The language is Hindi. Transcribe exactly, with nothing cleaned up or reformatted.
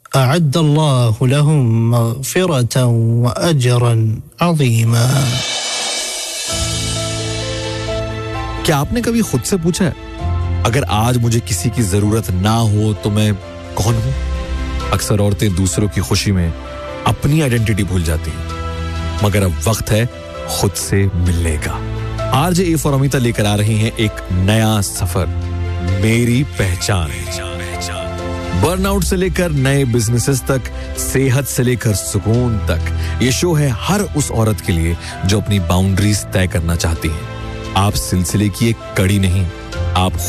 अअद्दल्लाहु लहुम मग़फ़िरतन व अजरन अज़ीमा। क्या आपने कभी खुद से पूछा है, अगर आज मुझे किसी की जरूरत ना हो तो मैं कौन हूं? अक्सर औरतें दूसरों की खुशी में अपनी आइडेंटिटी भूल जाती हैं, मगर अब वक्त है खुद से मिलने का। आरजे ए फॉर अमिता लेकर आ रही हैं एक नया सफर, मेरी पहचान। बर्नआउट से लेकर नए बिजनेसेस तक, सेहत से लेकर सुकून तक, ये शो है हर उस औरत के लिए जो अपनी बाउंड्रीज तय करना चाहती है। आप सिलसिले की एक कड़ी नहीं, आप